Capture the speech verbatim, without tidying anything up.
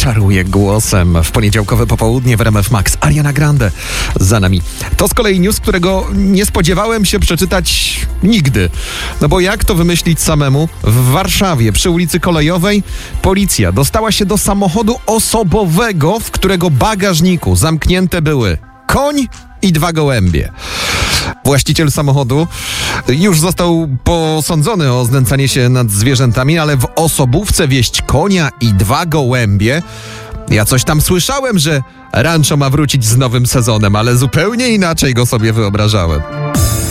czaruje głosem. W poniedziałkowe popołudnie w R M F Max Ariana Grande za nami. To z kolei news, którego nie spodziewałem się przeczytać nigdy. No bo jak to wymyślić samemu? W Warszawie przy ulicy Kolejowej policja dostała się do samochodu osobowego, w którego bagażniku zamknięte były koń i dwa gołębie. Właściciel samochodu już został posądzony o znęcanie się nad zwierzętami, ale w osobówce wieść konia i dwa gołębie? Ja coś tam słyszałem, że rancho ma wrócić z nowym sezonem, ale zupełnie inaczej go sobie wyobrażałem.